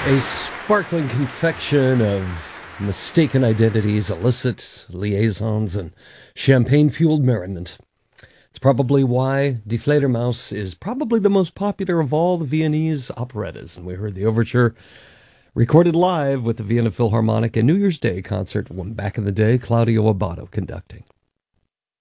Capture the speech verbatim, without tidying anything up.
A sparkling confection of mistaken identities, illicit liaisons, and champagne-fueled merriment. It's probably why Die Fledermaus is probably the most popular of all the Viennese operettas. And we heard the overture recorded live with the Vienna Philharmonic and New Year's Day concert from back in the day, Claudio Abbado conducting.